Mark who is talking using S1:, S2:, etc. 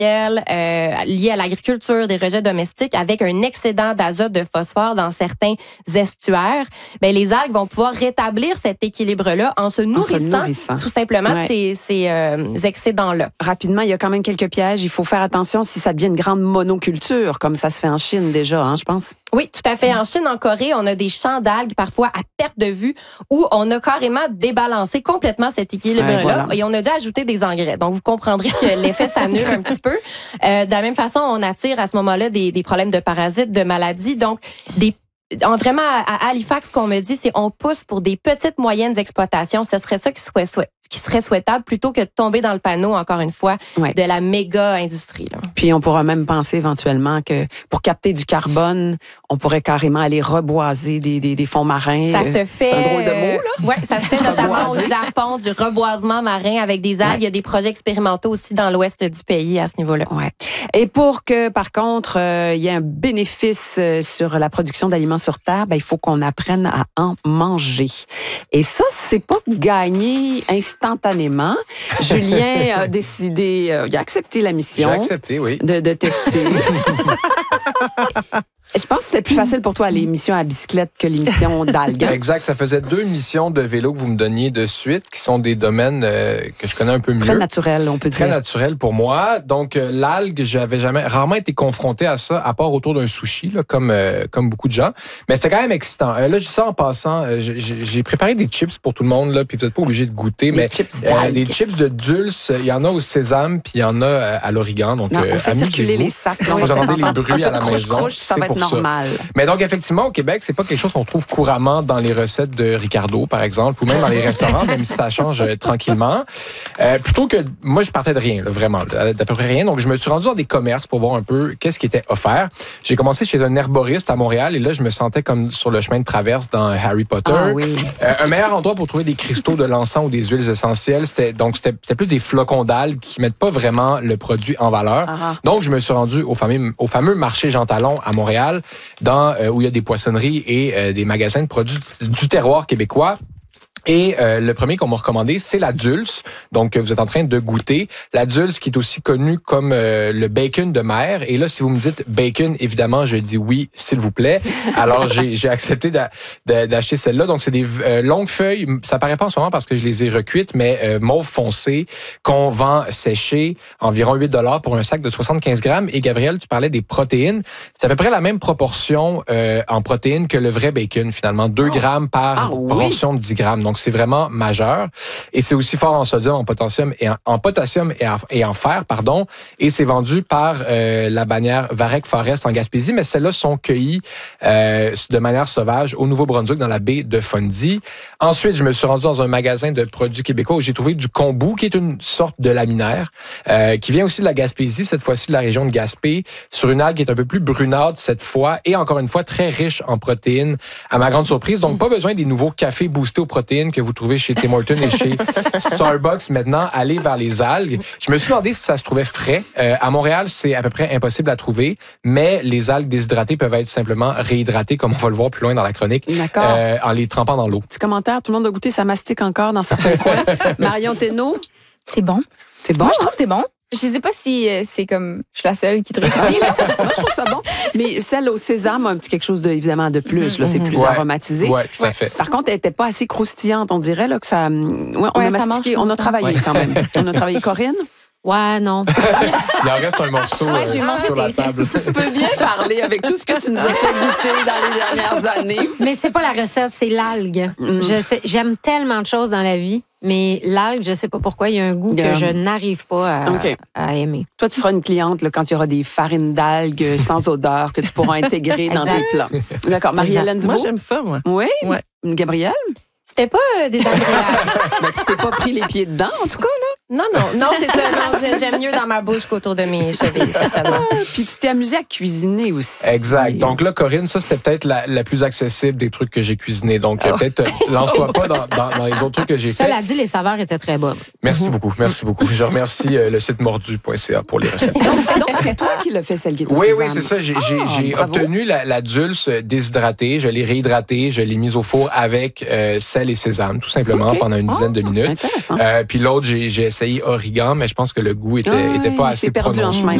S1: industriels liés à l'agriculture, des rejets domestiques, avec un excédent d'azote, de phosphore dans certains estuaires, ben les algues vont pouvoir rétablir cet équilibre-là en se nourrissant tout simplement de ces excédents-là.
S2: Rapidement, il y a quand même quelques pièges. Il faut faire attention si ça devient une grande monoculture, comme ça se fait en Chine déjà, je pense.
S1: Oui, tout à fait. En Chine, en Corée, on a des champs d'algues parfois à perte de vue où on a carrément débalancé complètement cet équilibre-là
S2: voilà.
S1: et on a dû ajouter des engrais. Donc, vous comprendrez que l'effet s'annule un petit peu. De la même façon, on attire à ce moment-là des problèmes de parasites, de maladies. Donc, vraiment, à Halifax, ce qu'on me dit, c'est on pousse pour des petites, moyennes exploitations. Ce serait ça qui serait souhaitable plutôt que de tomber dans le panneau, encore une fois, de la méga industrie. Là.
S2: Puis on pourra même penser éventuellement que pour capter du carbone, on pourrait carrément aller reboiser des fonds marins.
S1: Ça se fait.
S2: C'est un drôle de mot, là.
S1: Oui, ça se fait notamment au Japon, du reboisement marin avec des algues. Il y a des projets expérimentaux aussi dans l'ouest du pays à ce niveau-là.
S2: Ouais. Et pour que, par contre, il y ait un bénéfice sur la production d'aliments sur Terre, il faut qu'on apprenne à en manger. Et ça, c'est pas gagné instantanément. Julien a décidé, il a accepté la mission.
S3: J'ai accepté, oui.
S2: De tester. Je pense que c'était plus facile pour toi l'émission à bicyclette que l'émission d'algues.
S3: Exact. Ça faisait 2 missions de vélo que vous me donniez de suite, qui sont des domaines que je connais un peu mieux.
S2: Très naturel, on peut dire.
S3: Très naturel pour moi. Donc, l'algue, j'avais rarement été confronté à ça, à part autour d'un sushi, là, comme beaucoup de gens. Mais c'était quand même excitant. Là, je dis ça en passant. J'ai préparé des chips pour tout le monde, là, puis vous n'êtes pas obligé de goûter.
S2: Des chips d'algues.
S3: Des chips de dulce. Il y en a au sésame, puis il y en a à l'origan. Donc,
S2: on fait circuler les sacs.
S3: Si vous entendez les bruits à la maison,
S2: ça va être normal.
S3: Mais donc, effectivement, au Québec, c'est pas quelque chose qu'on trouve couramment dans les recettes de Ricardo, par exemple, ou même dans les restaurants, même si ça change tranquillement. Plutôt que, moi, je partais de rien, là, vraiment, d'à peu près rien. Donc, je me suis rendu dans des commerces pour voir un peu qu'est-ce qui était offert. J'ai commencé chez un herboriste à Montréal et là, je me sentais comme sur le chemin de traverse dans Harry Potter.
S2: Ah oui.
S3: Un meilleur endroit pour trouver des cristaux de l'encens ou des huiles essentielles, c'était plus des flocons d'algues qui mettent pas vraiment le produit en valeur. Donc, je me suis rendu au fameux marché Jean Talon à Montréal, où il y a des poissonneries et des magasins de produits du terroir québécois. Et le premier qu'on m'a recommandé, c'est la dulce. Donc, vous êtes en train de goûter. La dulce qui est aussi connue comme le bacon de mer. Et là, si vous me dites bacon, évidemment, je dis oui, s'il vous plaît. Alors, j'ai accepté d'acheter celle-là. Donc, c'est des longues feuilles. Ça paraît pas en ce moment parce que je les ai recuites, mais mauve foncé qu'on vend séché, environ 8$ pour un sac de 75 grammes. Et Gabriel, tu parlais des protéines. C'est à peu près la même proportion en protéines que le vrai bacon, finalement. 2 grammes par portion de 10 grammes. Donc, c'est vraiment majeur. Et c'est aussi fort en sodium, en potassium et en fer, pardon. Et c'est vendu par la bannière Varec Forest en Gaspésie, mais celles-là sont cueillies de manière sauvage au Nouveau-Brunswick, dans la baie de Fundy. Ensuite, je me suis rendu dans un magasin de produits québécois où j'ai trouvé du kombu, qui est une sorte de laminaire, qui vient aussi de la Gaspésie, cette fois-ci de la région de Gaspé, sur une algue qui est un peu plus brunâtre cette fois, et encore une fois, très riche en protéines, à ma grande surprise. Donc, pas besoin des nouveaux cafés boostés aux protéines que vous trouvez chez Tim Hortons et chez Starbucks maintenant, aller vers les algues. Je me suis demandé si ça se trouvait frais. À Montréal, c'est à peu près impossible à trouver, mais les algues déshydratées peuvent être simplement réhydratées, comme on va le voir plus loin dans la chronique, en les trempant dans l'eau.
S2: Petit commentaire, tout le monde a goûté, ça mastique encore dans certains coins. Marion Thénault.
S4: C'est bon.
S2: C'est bon?
S4: Moi, je trouve que c'est bon. Je sais pas si c'est comme je suis la seule qui trouve ici.
S2: Moi, je trouve ça bon. Mais celle au sésame a un petit quelque chose évidemment de plus. Là, c'est plus aromatisé.
S3: Oui, tout à fait.
S2: Par contre, elle n'était pas assez croustillante. On dirait là, que ça... on a mastiqué, on a travaillé quand même. On a travaillé. Corinne?
S4: Ouais, non.
S3: Il en reste un morceau sur la table.
S2: Tu peux bien parler avec tout ce que tu nous as fait goûter dans les dernières années.
S5: Mais c'est pas la recette, c'est l'algue. J'aime tellement de choses dans la vie, mais l'algue, je sais pas pourquoi, il y a un goût que je n'arrive pas à aimer.
S2: Toi, tu seras une cliente là, quand il y aura des farines d'algues sans odeur que tu pourras intégrer dans tes plats. D'accord. Marie-Hélène Dubois?
S6: Moi, j'aime ça, moi.
S2: Oui?
S6: Ouais.
S2: Gabrielle?
S1: C'était pas désagréable.
S2: Mais tu t'es pas pris les pieds dedans, en tout cas, là?
S1: Non, c'est ça. Non, j'aime mieux dans ma bouche qu'autour de mes chevilles, certainement.
S2: Puis tu t'es amusée à cuisiner aussi.
S3: Exact. Donc là, Corinne, ça, c'était peut-être la plus accessible des trucs que j'ai cuisinés. Donc, peut-être, lance-toi pas dans les autres trucs que j'ai fait.
S5: Cela dit, les saveurs étaient très bonnes.
S3: Merci beaucoup. Je remercie le site mordu.ca pour les recettes.
S2: Donc, c'est toi qui l'as fait, celle qui est au sésame.
S3: Oui, c'est ça. J'ai obtenu la dulce déshydratée. Je l'ai réhydratée. Je l'ai mise au four avec sel et sésame, tout simplement, pendant une dizaine de minutes.
S2: Intéressant.
S3: Puis l'autre, j'ai essayé essayé Origan, mais je pense que le goût était pas assez
S2: perdu
S3: prononcé.
S2: en chemin.